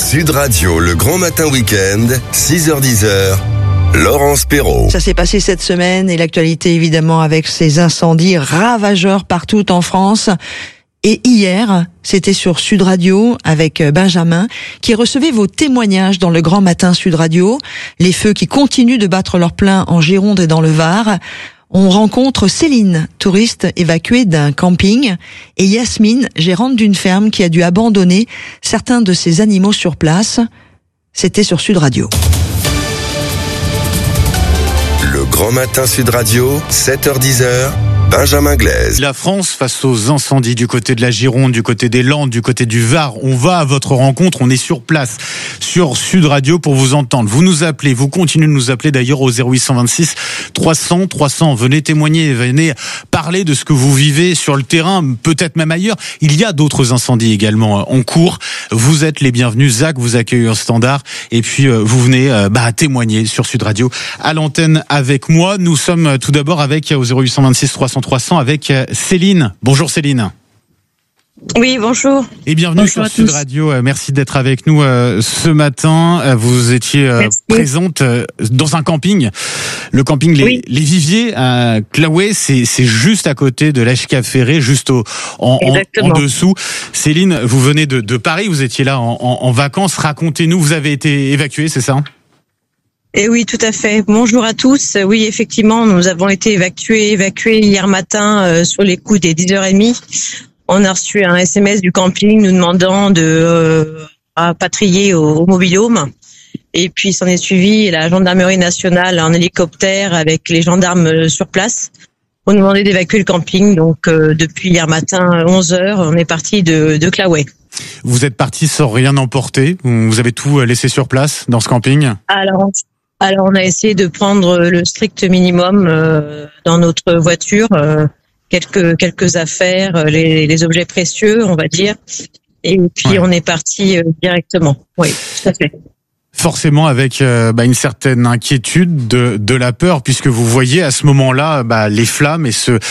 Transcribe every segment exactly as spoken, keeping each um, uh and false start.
Sud Radio, le grand matin week-end, six heures dix, Laurence Perrault. Ça s'est passé cette semaine et l'actualité évidemment avec ces incendies ravageurs partout en France. Et hier, c'était sur Sud Radio avec Benjamin qui recevait vos témoignages dans le grand matin Sud Radio. Les feux qui continuent de battre leur plein en Gironde et dans le Var. On rencontre Céline, touriste évacuée d'un camping, et Yasmine, gérante d'une ferme qui a dû abandonner certains de ses animaux sur place. C'était sur Sud Radio. Le grand matin Sud Radio, sept heures dix, Benjamin Glaise. La France face aux incendies du côté de la Gironde, du côté des Landes, du côté du Var. On va à votre rencontre, on est sur place, sur Sud Radio pour vous entendre. Vous nous appelez, vous continuez de nous appeler d'ailleurs au zéro huit cent vingt-six trois cents trois cents. Venez témoigner, venez parler de ce que vous vivez sur le terrain, peut-être même ailleurs. Il y a d'autres incendies également en cours. Vous êtes les bienvenus. Zach vous accueille au standard et puis euh, vous venez euh, bah, témoigner sur Sud Radio à l'antenne avec moi. Nous sommes tout d'abord avec au zéro huit cent vingt-six trois cents trois cents avec Céline. Bonjour Céline. Oui, bonjour. Et bienvenue bonjour sur Sud tous. Radio. Merci d'être avec nous euh, ce matin. Vous étiez euh, présente euh, dans un camping, le camping Les, oui. les Viviers à Claouet. C'est, c'est juste à côté de l'H K Ferré, juste au, en, en, en dessous. Céline, vous venez de, de Paris, vous étiez là en, en, en vacances. Racontez-nous, vous avez été évacuée, c'est ça ? Eh oui, tout à fait. Bonjour à tous. Oui, effectivement, nous avons été évacués, évacués hier matin euh, sur les coups des dix heures trente. On a reçu un S M S du camping nous demandant de euh, rapatrier au, au mobil-home. Et puis, s'en est suivi la gendarmerie nationale en hélicoptère avec les gendarmes sur place pour nous demander d'évacuer le camping. Donc, euh, depuis hier matin, onze heures, on est parti de, de Claouet. Vous êtes parti sans rien emporter? Vous avez tout laissé sur place dans ce camping? Alors, Alors, on a essayé de prendre le strict minimum euh, dans notre voiture, euh, quelques quelques affaires, les, les objets précieux, on va dire, et puis ouais. on est parti euh, directement. Oui, tout à fait. Forcément avec euh, bah, une certaine inquiétude, de, de la peur, puisque vous voyez à ce moment-là bah, les flammes et ce,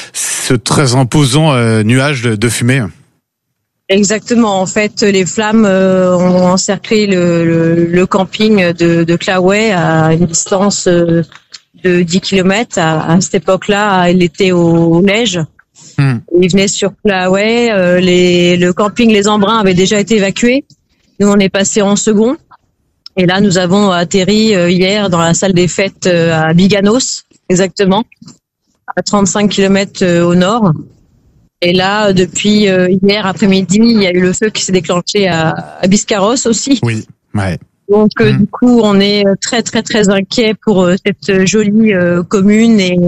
ce très imposant euh, nuage de, de fumée. Exactement. En fait, les flammes euh, ont encerclé le, le, le camping de, de Claouet à une distance euh, de dix kilomètres. À, à cette époque-là, il était au, au neige. Hmm. Il venait sur Claouet. Euh, les, le camping Les Embruns avait déjà été évacué. Nous, on est passé en second. Et là, nous avons atterri euh, hier dans la salle des fêtes euh, à Biganos, exactement, à trente-cinq kilomètres euh, au nord. Et là, depuis euh, hier après-midi, il y a eu le feu qui s'est déclenché à, à Biscarrosse aussi. Oui, ouais. Donc, euh, mmh. du coup, on est très, très, très inquiet pour euh, cette jolie euh, commune et,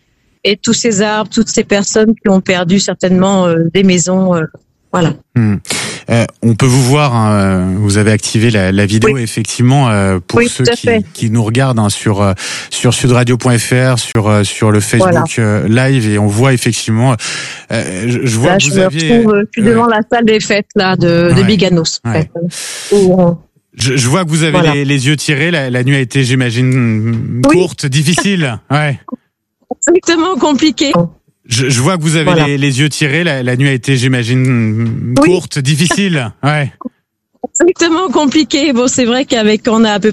et tous ces arbres, toutes ces personnes qui ont perdu certainement euh, des maisons. Euh, voilà. Mmh. Euh, on peut vous voir, hein, vous avez activé la, la vidéo, oui. effectivement, euh, pour oui, ceux qui, qui nous regardent hein, sur euh, sur sudradio point f r, sur euh, sur le Facebook voilà. euh, live, et on voit effectivement. Euh, je, je vois là, que vous je aviez. Me retrouve, je suis devant euh, la salle des fêtes là de, ouais, de Biganos. Ouais. En fait, où on... je, je vois que vous avez voilà. les, les yeux tirés. La, la nuit a été, j'imagine, courte, oui. difficile. Ouais. Exactement, compliqué. Je, je vois que vous avez voilà. les, les yeux tirés. La, la nuit a été, j'imagine, courte, oui. difficile. Ouais. Exactement compliqué. Bon, c'est vrai qu'avec on a à peu